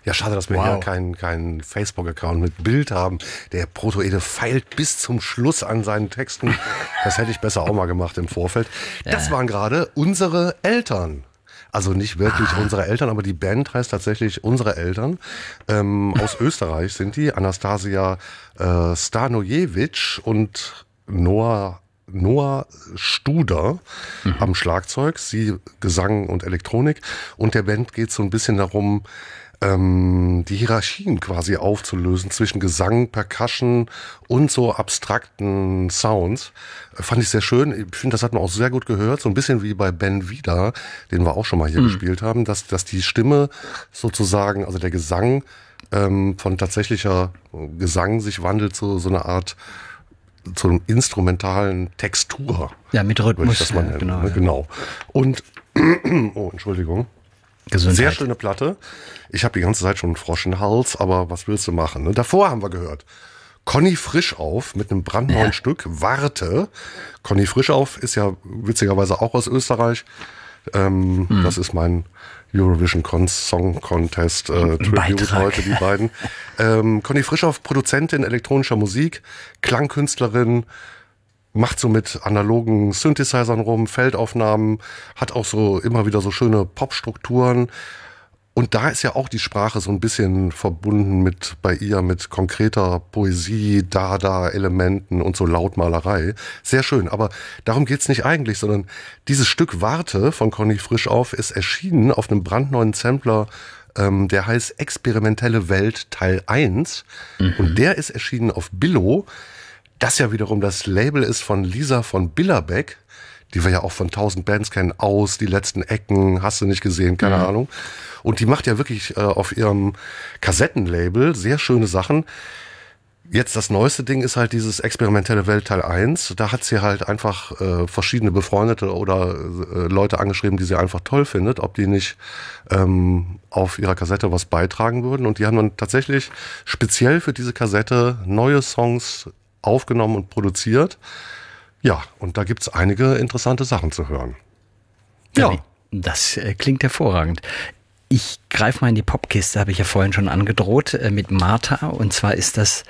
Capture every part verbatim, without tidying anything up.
Ja, schade, dass wir Wow. hier keinen kein Facebook-Account mit Bild haben. Der Protoede feilt bis zum Schluss an seinen Texten. Das hätte ich besser auch mal gemacht im Vorfeld. Das waren gerade unsere Eltern. Also nicht wirklich ah. unsere Eltern, aber die Band heißt tatsächlich Unsere Eltern. Ähm, aus Österreich sind die. Anastasia äh, Stanojevic und Noah Noah Studer mhm. am Schlagzeug, sie Gesang und Elektronik. Und der Band geht so ein bisschen darum, ähm, die Hierarchien quasi aufzulösen zwischen Gesang, Percussion und so abstrakten Sounds. Äh, fand ich sehr schön. Ich finde, das hat man auch sehr gut gehört. So ein bisschen wie bei Ben Vida, den wir auch schon mal hier mhm. gespielt haben, dass, dass die Stimme sozusagen, also der Gesang ähm, von tatsächlicher Gesang sich wandelt zu so einer Art zu einem instrumentalen Textur. Ja, mit Rhythmus. Das mal ja, nennen, genau, ne? ja. genau. Und, oh, Entschuldigung. Gesundheit. Sehr schöne Platte. Ich habe die ganze Zeit schon einen Frosch im Hals, aber was willst du machen? Ne? Davor haben wir gehört Conny Frischauf mit einem brandneuen ja. Stück, Warte. Conny Frischauf ist ja witzigerweise auch aus Österreich. Ähm, hm. Das ist mein Eurovision Con Song Contest äh, Tribute heute, die beiden. ähm, Conny Frischauf, Produzentin elektronischer Musik, Klangkünstlerin, macht so mit analogen Synthesizern rum, Feldaufnahmen, hat auch so immer wieder so schöne Popstrukturen. Und da ist ja auch die Sprache so ein bisschen verbunden mit, bei ihr mit konkreter Poesie, Dada-Elementen und so Lautmalerei. Sehr schön, aber darum geht's nicht eigentlich, sondern dieses Stück Warte von Conny Frischauf ist erschienen auf einem brandneuen Sampler, ähm, der heißt Experimentelle Welt Teil eins. Mhm. Und der ist erschienen auf Billo, das ja wiederum das Label ist von Lisa von Billerbeck, die wir ja auch von tausend Bands kennen, Aus, Die letzten Ecken, hast du nicht gesehen, keine mhm. Ahnung. Und die macht ja wirklich äh, auf ihrem Kassettenlabel sehr schöne Sachen. Jetzt das neueste Ding ist halt dieses Experimentelle Welt Teil eins. Da hat sie halt einfach äh, verschiedene Befreundete oder äh, Leute angeschrieben, die sie einfach toll findet, ob die nicht ähm, auf ihrer Kassette was beitragen würden. Und die haben dann tatsächlich speziell für diese Kassette neue Songs aufgenommen und produziert. Ja, und da gibt's einige interessante Sachen zu hören. Ja, das äh, klingt hervorragend. Ich greife mal in die Popkiste, habe ich ja vorhin schon angedroht, äh, mit Martha. Und zwar ist das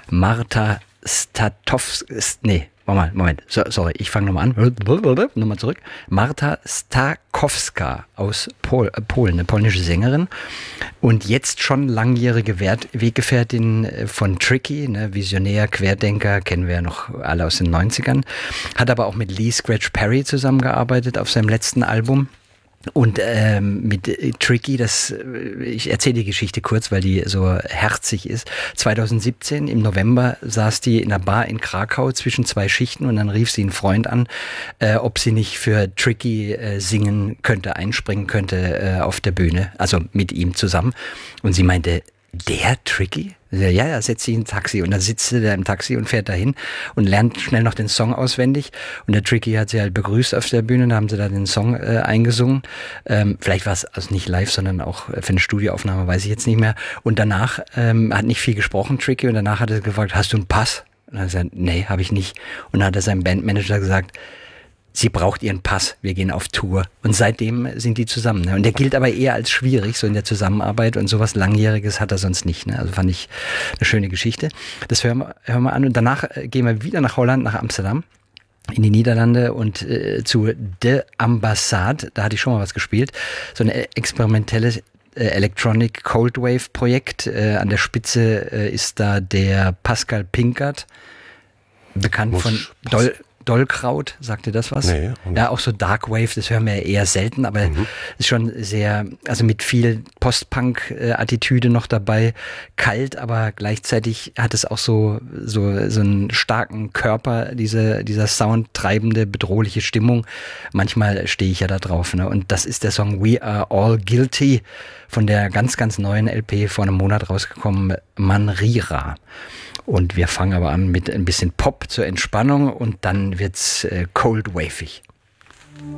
Martha Statowska. Nee, Moment, Moment. So, sorry, ich fange nochmal an. Nochmal zurück. Martha Stakowska aus Pol, äh, Polen, eine polnische Sängerin. Und jetzt schon langjährige Wert, Weggefährtin von Tricky, ne, Visionär, Querdenker, kennen wir ja noch alle aus den neunzigern. Hat aber auch mit Lee Scratch Perry zusammengearbeitet auf seinem letzten Album. Und ähm, mit äh, Tricky, das, ich erzähle die Geschichte kurz, weil die so herzig ist. zwanzig siebzehn im November saß die in einer Bar in Krakau zwischen zwei Schichten und dann rief sie einen Freund an, äh, ob sie nicht für Tricky äh, singen könnte, einspringen könnte äh, auf der Bühne, also mit ihm zusammen. Und sie meinte, der Tricky? Ja, ja, setzt sich in ein Taxi und dann sitzt sie da im Taxi und fährt dahin und lernt schnell noch den Song auswendig und der Tricky hat sie halt begrüßt auf der Bühne, da haben sie da den Song äh, eingesungen. Ähm, vielleicht war es also nicht live, sondern auch für eine Studioaufnahme, weiß ich jetzt nicht mehr. Und danach ähm, hat nicht viel gesprochen, Tricky, und danach hat er gefragt, hast du einen Pass? Und dann hat er gesagt, nee, habe ich nicht. Und dann hat er seinem Bandmanager gesagt, sie braucht ihren Pass, wir gehen auf Tour. Und seitdem sind die zusammen. Ne? Und der gilt aber eher als schwierig, so in der Zusammenarbeit. Und sowas Langjähriges hat er sonst nicht. Ne? Also fand ich eine schöne Geschichte. Das hören wir, hören wir an. Und danach gehen wir wieder nach Holland, nach Amsterdam, in die Niederlande und äh, zu De Ambassade. Da hatte ich schon mal was gespielt. So eine experimentelle äh, Electronic Cold Wave Projekt. Äh, an der Spitze äh, ist da der Pascal Pinkert, bekannt Muss von Dol Dollkraut, sagt dir das was? Nee. Ja, auch so Darkwave, das hören wir ja eher selten, aber mhm. ist schon sehr, also mit viel Post-Punk-Attitüde noch dabei, kalt, aber gleichzeitig hat es auch so so so einen starken Körper, diese dieser soundtreibende, bedrohliche Stimmung. Manchmal stehe ich ja da drauf, ne? Und das ist der Song We Are All Guilty von der ganz, ganz neuen L P vor einem Monat rausgekommen, Manrira. Und wir fangen aber an mit ein bisschen Pop zur Entspannung und dann wird's äh, cold wavig.